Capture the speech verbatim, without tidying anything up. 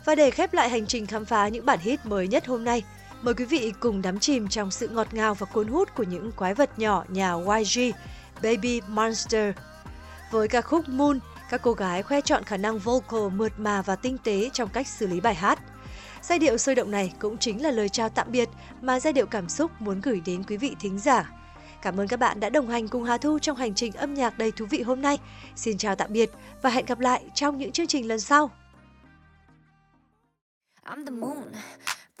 Và để khép lại hành trình khám phá những bản hit mới nhất hôm nay, mời quý vị cùng đắm chìm trong sự ngọt ngào và cuốn hút của những quái vật nhỏ nhà Y G, Baby Monster. Với ca khúc Moon, các cô gái khoe trọn khả năng vocal mượt mà và tinh tế trong cách xử lý bài hát. Giai điệu sôi động này cũng chính là lời chào tạm biệt mà giai điệu cảm xúc muốn gửi đến quý vị thính giả. Cảm ơn các bạn đã đồng hành cùng Hà Thu trong hành trình âm nhạc đầy thú vị hôm nay. Xin chào tạm biệt và hẹn gặp lại trong những chương trình lần sau. I'm the moon.